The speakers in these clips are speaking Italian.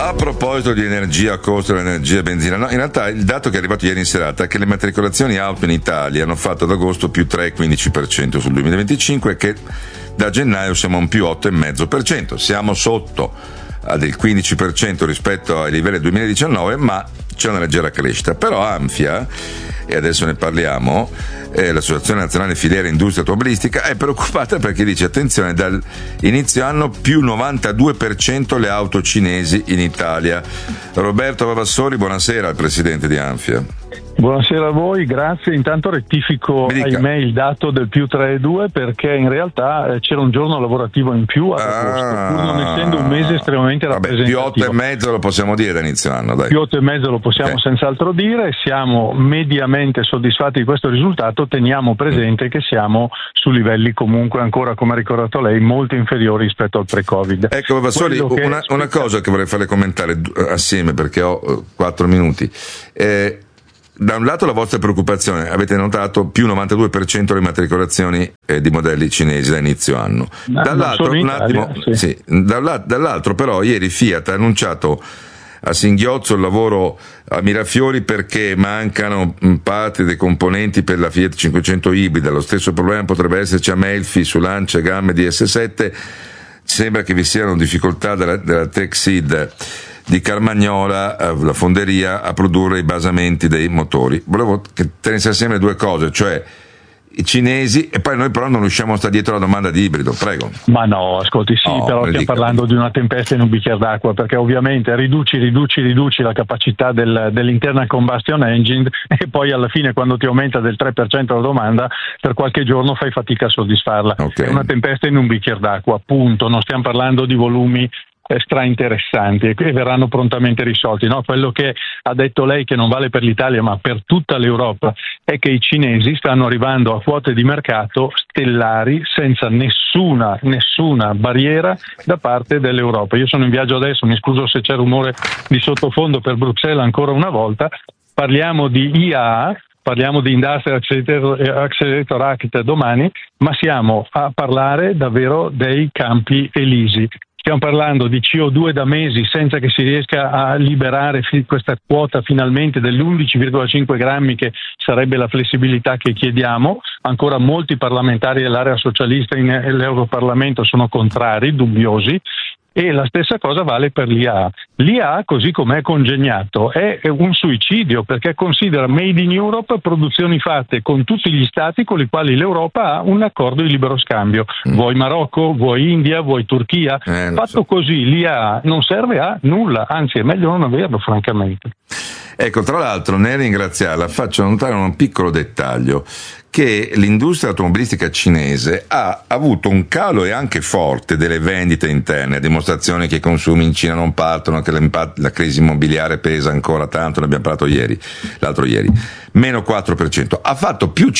A proposito di energia, costo dell'energia e benzina, no, in realtà il dato che è arrivato ieri in serata è che le matricolazioni auto in Italia hanno fatto ad agosto più 3,15% sul 2025 e che da gennaio siamo a un più 8,5%. Siamo sotto del 15% rispetto ai livelli del 2019, ma c'è una leggera crescita. Però Anfia, e adesso ne parliamo, l'Associazione Nazionale Filiera Industria Automobilistica, è preoccupata perché dice: attenzione, dal inizio anno più 92% le auto cinesi in Italia. Roberto Vavassori, buonasera al presidente di Anfia. Buonasera a voi, grazie. Intanto rettifico ahimè il dato del più 3,2 perché in realtà c'era un giorno lavorativo in più ad agosto, pur non essendo un mese estremamente rappresentativo. Più 8,5 lo possiamo dire da inizio anno, dai. Più 8,5 lo possiamo senz'altro dire, siamo mediamente soddisfatti di questo risultato, teniamo presente che siamo su livelli comunque ancora, come ha ricordato lei, molto inferiori rispetto al pre-Covid. Ecco, Vavassori, una cosa che vorrei farle commentare assieme perché ho 4 minuti. Da un lato la vostra preoccupazione, avete notato più 92% le matricolazioni di modelli cinesi da inizio anno. Dall'altro, dall'altro però ieri Fiat ha annunciato a singhiozzo il lavoro a Mirafiori perché mancano parti dei componenti per la Fiat 500 ibrida. Lo stesso problema potrebbe esserci a Melfi, su Lancia, gamme di S7. Sembra che vi siano difficoltà della Texid di Carmagnola, la fonderia, a produrre i basamenti dei motori. Volevo che tenesse assieme due cose, cioè i cinesi, e poi noi però non riusciamo a stare dietro la domanda di ibrido, prego. Ma no, ascolti, però stiamo parlando di una tempesta in un bicchiere d'acqua, perché ovviamente riduci la capacità dell'internal combustion engine e poi alla fine quando ti aumenta del 3% la domanda, per qualche giorno fai fatica a soddisfarla. Okay. È una tempesta in un bicchiere d'acqua, appunto, non stiamo parlando di volumi interessanti e che verranno prontamente risolti. No? Quello che ha detto lei, che non vale per l'Italia ma per tutta l'Europa, è che i cinesi stanno arrivando a quote di mercato stellari senza nessuna barriera da parte dell'Europa. Io sono in viaggio adesso, mi scuso se c'è rumore di sottofondo per Bruxelles ancora una volta. Parliamo di IAA, parliamo di Industrial Accelerator Act domani, ma siamo a parlare davvero dei campi elisi. Stiamo parlando di CO2 da mesi senza che si riesca a liberare questa quota finalmente dell'11,5 grammi che sarebbe la flessibilità che chiediamo. Ancora molti parlamentari dell'area socialista nell'Europarlamento sono contrari, dubbiosi. E la stessa cosa vale per l'IAA. L'IAA, così come è congegnato, è un suicidio perché considera Made in Europe produzioni fatte con tutti gli stati con i quali l'Europa ha un accordo di libero scambio. Vuoi Marocco, vuoi India, vuoi Turchia. Fatto così l'IAA non serve a nulla, anzi è meglio non averlo francamente. Ecco, tra l'altro nel ringraziarla faccio notare un piccolo dettaglio, che l'industria automobilistica cinese ha avuto un calo e anche forte delle vendite interne, a dimostrazione che i consumi in Cina non partono, che la crisi immobiliare pesa ancora tanto, ne abbiamo parlato l'altro ieri, meno 4%, ha fatto più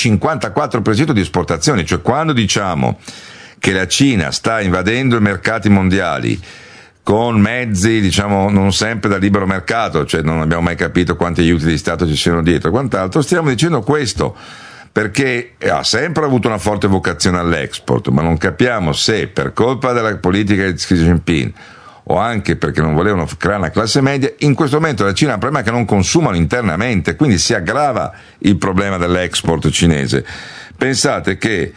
54% di esportazioni, cioè quando diciamo che la Cina sta invadendo i mercati mondiali con mezzi, diciamo, non sempre da libero mercato, cioè non abbiamo mai capito quanti aiuti di Stato ci siano dietro e quant'altro, stiamo dicendo questo perché ha sempre avuto una forte vocazione all'export, ma non capiamo se per colpa della politica di Xi Jinping o anche perché non volevano creare una classe media, in questo momento la Cina ha un problema che non consumano internamente, quindi si aggrava il problema dell'export cinese. Pensate che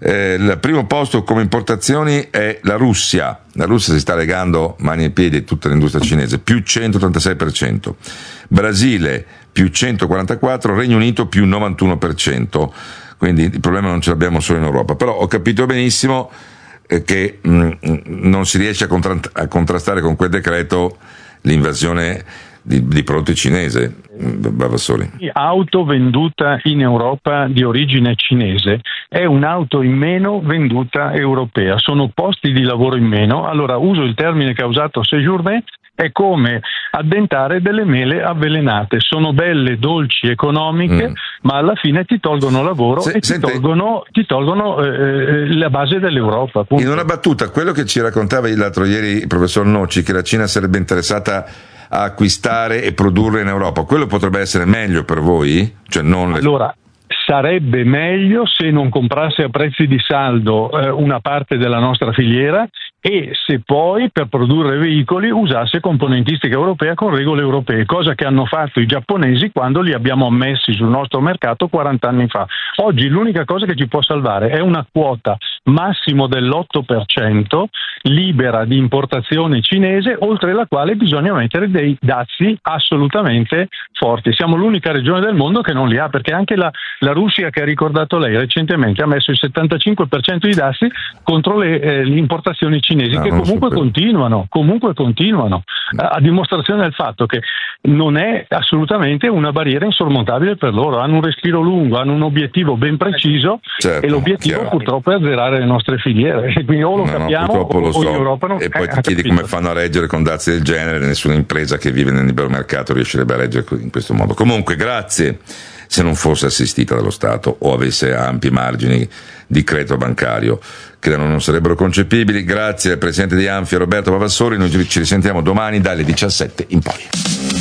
il primo posto come importazioni è la Russia. La Russia si sta legando mani e piedi a tutta l'industria cinese, più 136%. Brasile più 144%, Regno Unito più 91%. Quindi il problema non ce l'abbiamo solo in Europa. Però ho capito benissimo che non si riesce a contrastare con quel decreto l'invasione di prodotti cinese. Vavassori. Auto venduta in Europa di origine cinese è un'auto in meno venduta europea, sono posti di lavoro in meno. Allora uso il termine che ha usato Séjourné, è come addentare delle mele avvelenate, sono belle, dolci, economiche, ma alla fine ti tolgono lavoro ti tolgono la base dell'Europa, appunto. In una battuta, quello che ci raccontava l'altro ieri il professor Noci, che la Cina sarebbe interessata a acquistare e produrre in Europa, quello potrebbe essere meglio per voi? Cioè non Allora, sarebbe meglio se non comprasse a prezzi di saldo una parte della nostra filiera e se poi per produrre veicoli usasse componentistica europea con regole europee, cosa che hanno fatto i giapponesi quando li abbiamo ammessi sul nostro mercato 40 anni fa. Oggi l'unica cosa che ci può salvare è una quota massimo dell'8% libera di importazione cinese, oltre la quale bisogna mettere dei dazi assolutamente forti. Siamo l'unica regione del mondo che non li ha, perché anche la Russia, che ha ricordato lei recentemente, ha messo il 75% di dazi contro le importazioni cinesi, che comunque continuano, a dimostrazione del fatto che non è assolutamente una barriera insormontabile per loro. Hanno un respiro lungo, hanno un obiettivo ben preciso, certo, e l'obiettivo purtroppo è azzerare le nostre filiere, e quindi o lo capiamo o l'Europa non. E poi ti chiedi come fanno a reggere con dazi del genere. Nessuna impresa che vive nel libero mercato riuscirebbe a reggere in questo modo. Comunque, grazie. Se non fosse assistita dallo Stato o avesse ampi margini di credito bancario, che non sarebbero concepibili. Grazie al presidente di Anfia, Roberto Pavassori. Noi ci risentiamo domani dalle 17 in poi.